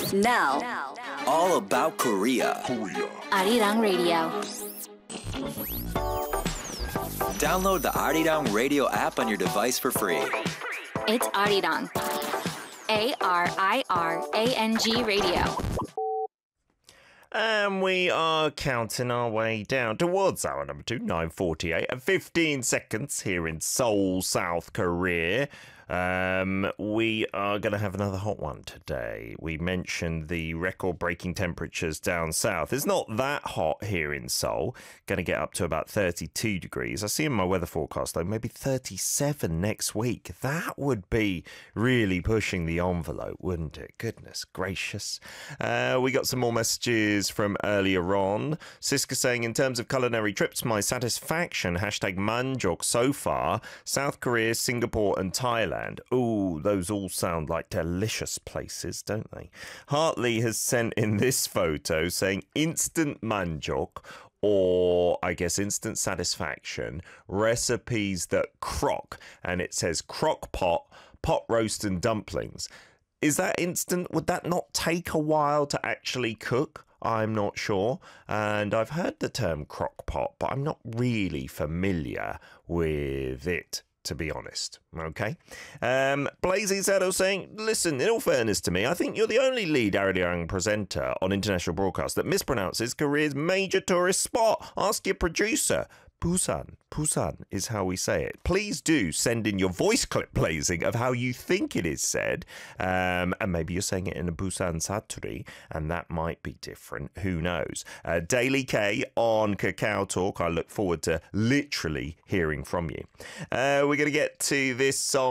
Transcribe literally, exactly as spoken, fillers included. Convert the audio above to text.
Now, All about Korea. Arirang Radio. Download the Arirang Radio app on your device for free. It's Arirang. A R I R A N G Radio. And we are counting our way down towards hour number two, nine forty-eight, at fifteen seconds here in Seoul, South Korea. Um, we are going to have another hot one today. We mentioned the record-breaking temperatures down south. It's not that hot here in Seoul. Going to get up to about thirty-two degrees. I see in my weather forecast, though, maybe thirty-seven next week. That would be really pushing the envelope, wouldn't it? Goodness gracious. Uh, we got some more messages from earlier on. Siska saying, in terms of culinary trips, my satisfaction, hashtag manjok so far, South Korea, Singapore and Thailand. Ooh, those all sound like delicious places, don't they? Hartley has sent in this photo saying instant manjok, or I guess instant satisfaction, recipes that crock, and it says crock pot, pot roast and dumplings. Is that instant? Would that not take a while to actually cook? I'm not sure. And I've heard the term crock pot, but I'm not really familiar with it, to be honest. Okay. Um, Blazy Zero saying, listen, in all fairness to me, I think you're the only lead Arirang presenter on international broadcast that mispronounces Korea's major tourist spot. Ask your producer. Busan. Busan is how we say it. Please do send in your voice clip, Blazing, of how you think it is said. Um, and maybe you're saying it in a Busan Saturi, and that might be different. Who knows? Uh, Daily K on Kakao Talk. I look forward to literally hearing from you. Uh, we're going to get to this song.